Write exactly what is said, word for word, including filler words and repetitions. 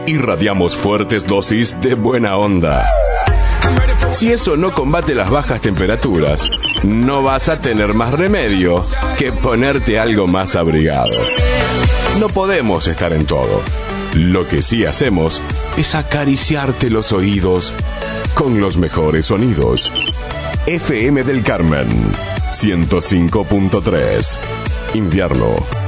irradiamos fuertes dosis de buena onda. Si eso no combate las bajas temperaturas, no vas a tener más remedio que ponerte algo más abrigado. No podemos estar en todo. Lo que sí hacemos es acariciarte los oídos con los mejores sonidos. F M del Carmen, ciento cinco punto tres. Invierno